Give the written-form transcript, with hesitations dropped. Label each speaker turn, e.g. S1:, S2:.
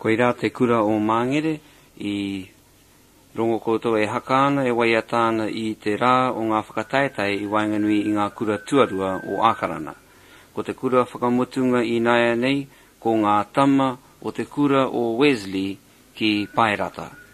S1: Koira te kura o Mangere I rongo koutou e hakaana e waiatana I te rā o ngā whakataetai I wainganui I ngā kura tuarua o Akarana. Ko te kura whakamutunga I naia nei ko ngā tama o te kura o Wesley ki Pairata.